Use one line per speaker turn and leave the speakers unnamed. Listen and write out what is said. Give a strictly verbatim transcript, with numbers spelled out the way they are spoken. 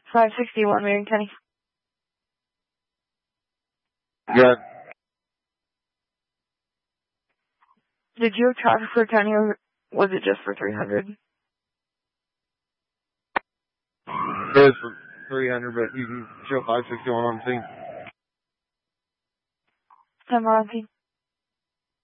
five sixty-one, Marion County.
Good.
Did you have traffic for County or was it just for three hundred?
It is for three hundred, but you can show five sixty-one on the scene.
I'm on scene.